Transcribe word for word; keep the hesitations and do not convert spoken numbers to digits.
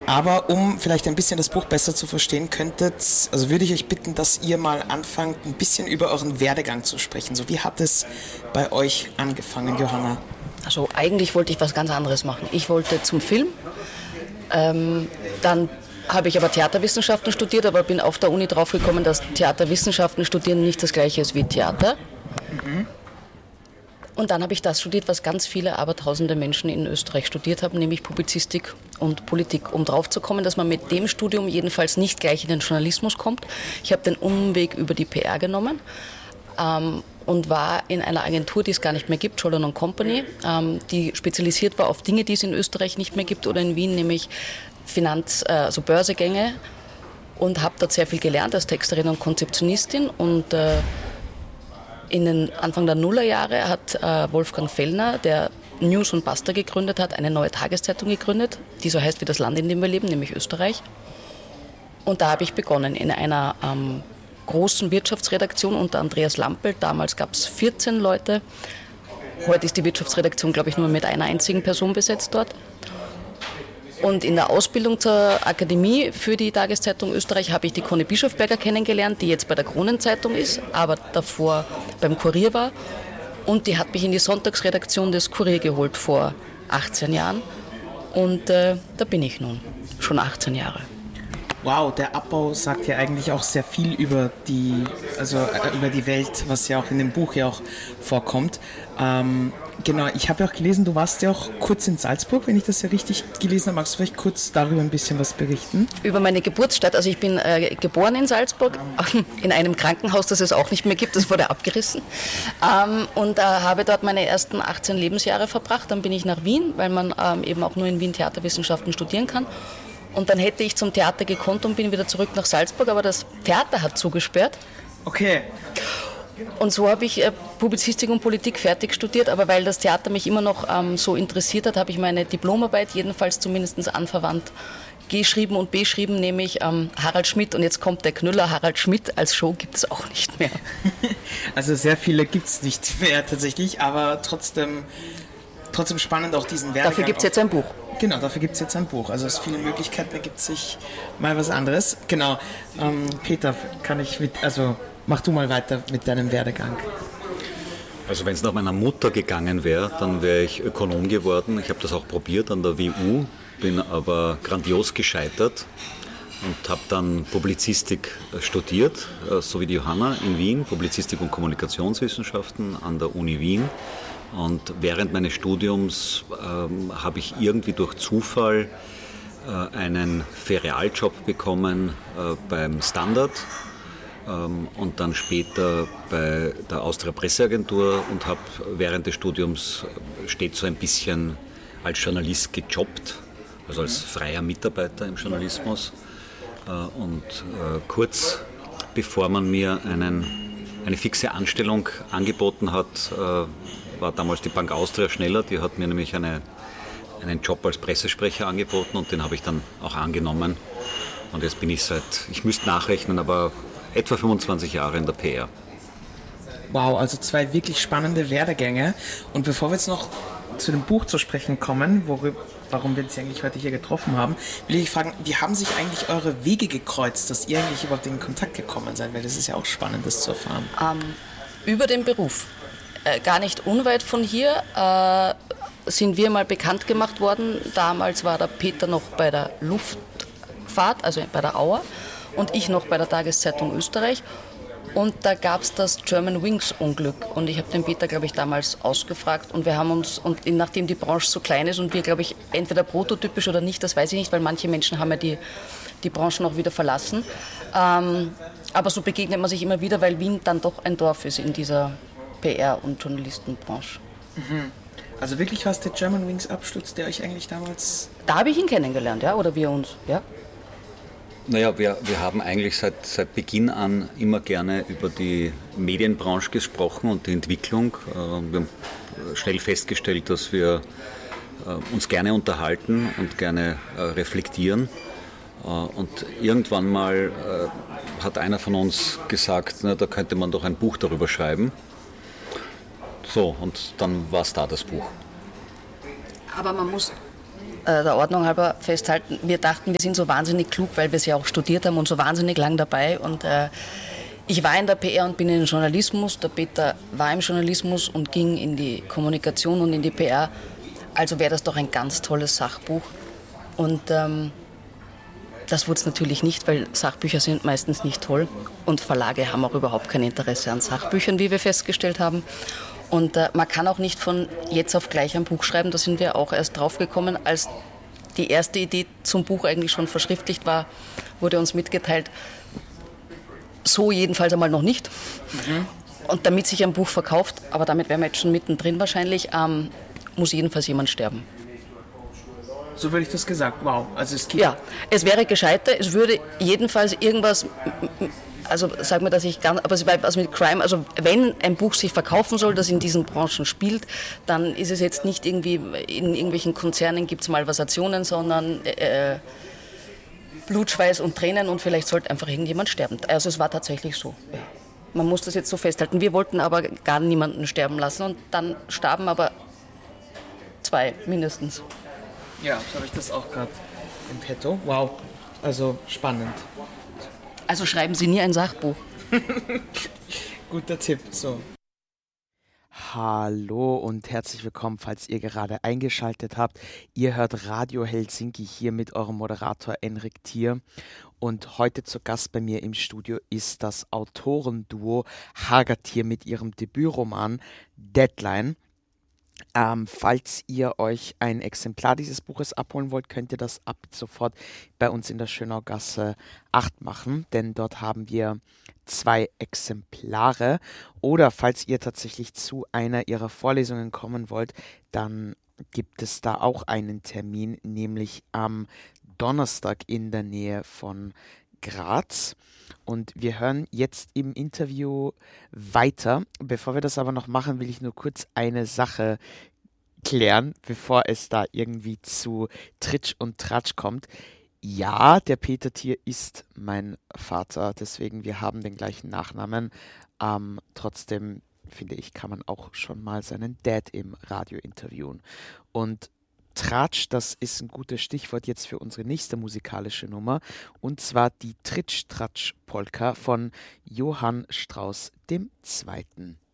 Aber um vielleicht ein bisschen das Buch besser zu verstehen könntet, also würde ich euch bitten, dass ihr mal anfangt, ein bisschen über euren Werdegang zu sprechen. So, wie hat es bei euch angefangen, Johanna? Also eigentlich wollte ich was ganz anderes machen. Ich wollte zum Film, ähm, dann habe ich aber Theaterwissenschaften studiert, aber bin auf der Uni draufgekommen, dass Theaterwissenschaften studieren nicht das Gleiche ist wie Theater. Mhm. Und dann habe ich das studiert, was ganz viele, aber tausende Menschen in Österreich studiert haben, nämlich Publizistik und Politik, um drauf zu kommen, dass man mit dem Studium jedenfalls nicht gleich in den Journalismus kommt. Ich habe den Umweg über die P R genommen ähm, und war in einer Agentur, die es gar nicht mehr gibt, Scholler und Company, ähm, die spezialisiert war auf Dinge, die es in Österreich nicht mehr gibt oder in Wien, nämlich Finanz-, äh, also Börsegänge, und habe dort sehr viel gelernt als Texterin und Konzeptionistin. Und äh, in den Anfang der Nullerjahre hat äh, Wolfgang Fellner, der News und Basta gegründet hat, eine neue Tageszeitung gegründet, die so heißt wie das Land, in dem wir leben, nämlich Österreich. Und da habe ich begonnen in einer ähm, großen Wirtschaftsredaktion unter Andreas Lampel. Damals gab es vierzehn Leute. Heute ist die Wirtschaftsredaktion, glaube ich, nur mit einer einzigen Person besetzt dort. Und in der Ausbildung zur Akademie für die Tageszeitung Österreich habe ich die Conny Bischofberger kennengelernt, die jetzt bei der Kronenzeitung ist, aber davor beim Kurier war. Und die hat mich in die Sonntagsredaktion des Kurier geholt vor achtzehn Jahren. Und äh, da bin ich nun, schon achtzehn Jahre. Wow, der Abbau sagt ja eigentlich auch sehr viel über die, also äh, über die Welt, was ja auch in dem Buch ja auch vorkommt. Ähm, genau, ich habe ja auch gelesen, du warst ja auch kurz in Salzburg, wenn ich das ja richtig gelesen habe. Magst du vielleicht kurz darüber ein bisschen was berichten? Über meine Geburtsstadt. Also ich bin äh, geboren in Salzburg, in einem Krankenhaus, das es auch nicht mehr gibt, das wurde abgerissen. Ähm, und äh, habe dort meine ersten achtzehn Lebensjahre verbracht. Dann bin ich nach Wien, weil man ähm, eben auch nur in Wien Theaterwissenschaften studieren kann. Und dann hätte ich zum Theater gekonnt und bin wieder zurück nach Salzburg, aber das Theater hat zugesperrt. Okay. Und so habe ich äh, Publizistik und Politik fertig studiert, aber weil das Theater mich immer noch ähm, so interessiert hat, habe ich meine Diplomarbeit jedenfalls zumindest anverwandt geschrieben und beschrieben, nämlich ähm, Harald Schmidt. Und jetzt kommt der Knüller, Harald Schmidt als Show gibt es auch nicht mehr. Also sehr viele gibt es nicht mehr tatsächlich, aber trotzdem, trotzdem spannend auch diesen Werdegang. Dafür gibt es jetzt ein Buch. Genau, dafür gibt es jetzt ein Buch. Also es viele Möglichkeiten, ergibt sich mal was anderes. Genau. Ähm, Peter, kann ich mit, also mach du mal weiter mit deinem Werdegang. Also wenn es nach meiner Mutter gegangen wäre, dann wäre ich Ökonom geworden. Ich habe das auch probiert an der W U, bin aber grandios gescheitert und habe dann Publizistik studiert, so wie die Johanna in Wien, Publizistik und Kommunikationswissenschaften an der Uni Wien. Und während meines Studiums ähm, habe ich irgendwie durch Zufall äh, einen Ferialjob bekommen äh, beim Standard ähm, und dann später bei der Austria Presseagentur und habe während des Studiums stets so ein bisschen als Journalist gejobbt, also als freier Mitarbeiter im Journalismus. Äh, und äh, kurz bevor man mir einen, eine fixe Anstellung angeboten hat, äh, war damals die Bank Austria schneller, die hat mir nämlich eine, einen Job als Pressesprecher angeboten und den habe ich dann auch angenommen. Und jetzt bin ich seit, ich müsste nachrechnen, aber etwa fünfundzwanzig Jahre in der P R. Wow, also zwei wirklich spannende Werdegänge. Und bevor wir jetzt noch zu dem Buch zu sprechen kommen, worüber, warum wir uns eigentlich heute hier getroffen haben, will ich fragen, wie haben sich eigentlich eure Wege gekreuzt, dass ihr eigentlich überhaupt in Kontakt gekommen seid? Weil das ist ja auch spannend, das zu erfahren. Ähm, über den Beruf. Äh, gar nicht unweit von hier äh, sind wir mal bekannt gemacht worden. Damals war der Peter noch bei der Luftfahrt, also bei der Auer, und ich noch bei der Tageszeitung Österreich. Und da gab es das German Wings Unglück. Und ich habe den Peter, glaube ich, damals ausgefragt. Und wir haben uns, und nachdem die Branche so klein ist und wir, glaube ich, entweder prototypisch oder nicht, das weiß ich nicht, weil manche Menschen haben ja die, die Branchen auch wieder verlassen. Ähm, aber so begegnet man sich immer wieder, weil Wien dann doch ein Dorf ist in dieser P R- und Journalistenbranche. Mhm. Also wirklich war es der German Wings Absturz, der euch eigentlich damals... Da habe ich ihn kennengelernt, ja, oder wir uns, ja? Naja, wir, wir haben eigentlich seit, seit Beginn an immer gerne über die Medienbranche gesprochen und die Entwicklung. Wir haben schnell festgestellt, dass wir uns gerne unterhalten und gerne reflektieren. Und irgendwann mal hat einer von uns gesagt, na, da könnte man doch ein Buch darüber schreiben. So, und dann war es da, das Buch. Aber man muss äh, der Ordnung halber festhalten. Wir dachten, wir sind so wahnsinnig klug, weil wir es ja auch studiert haben und so wahnsinnig lang dabei. Und äh, ich war in der P R und bin in den Journalismus. Der Peter war im Journalismus und ging in die Kommunikation und in die P R. Also wäre das doch ein ganz tolles Sachbuch. Und ähm, das wurde es natürlich nicht, weil Sachbücher sind meistens nicht toll. Und Verlage haben auch überhaupt kein Interesse an Sachbüchern, wie wir festgestellt haben. Und äh, man kann auch nicht von jetzt auf gleich ein Buch schreiben. Da sind wir auch erst drauf gekommen, als die erste Idee zum Buch eigentlich schon verschriftlicht war, wurde uns mitgeteilt, so jedenfalls einmal noch nicht. Mhm. Und damit sich ein Buch verkauft, aber damit wären wir jetzt schon mittendrin wahrscheinlich, ähm, muss jedenfalls jemand sterben. So würde ich das gesagt, wow. Also es gibt ja, es wäre gescheiter, es würde jedenfalls irgendwas, also sag mir, dass ich ganz, aber es war was mit Crime, also wenn ein Buch sich verkaufen soll, das in diesen Branchen spielt, dann ist es jetzt nicht irgendwie, in irgendwelchen Konzernen gibt es Malversationen, sondern äh, Blut, Schweiß und Tränen und vielleicht sollte einfach irgendjemand sterben. Also es war tatsächlich so. Man muss das jetzt so festhalten. Wir wollten aber gar niemanden sterben lassen und dann starben aber zwei mindestens. Ja, so habe ich das auch gerade im Petto. Wow, also spannend. Also schreiben Sie nie ein Sachbuch. Guter Tipp, so. Hallo und herzlich willkommen, falls ihr gerade eingeschaltet habt. Ihr hört Radio Helsinki hier mit eurem Moderator Enrik Thier. Und heute zu Gast bei mir im Studio ist das Autorenduo Hagertier mit ihrem Debütroman Deadline. Ähm, falls ihr euch ein Exemplar dieses Buches abholen wollt, könnt ihr das ab sofort bei uns in der Schönaugasse acht machen, denn dort haben wir zwei Exemplare. Oder falls ihr tatsächlich zu einer ihrer Vorlesungen kommen wollt, dann gibt es da auch einen Termin, nämlich am Donnerstag in der Nähe von Graz. Und wir hören jetzt im Interview weiter. Bevor wir das aber noch machen, will ich nur kurz eine Sache klären, bevor es da irgendwie zu Tritsch und Tratsch kommt. Ja, der Peter Thier ist mein Vater, deswegen wir haben den gleichen Nachnamen. Ähm, trotzdem, finde ich, kann man auch schon mal seinen Dad im Radio interviewen. Und Tratsch, das ist ein gutes Stichwort jetzt für unsere nächste musikalische Nummer, und zwar die Tritsch-Tratsch-Polka von Johann Strauss dem Zweiten.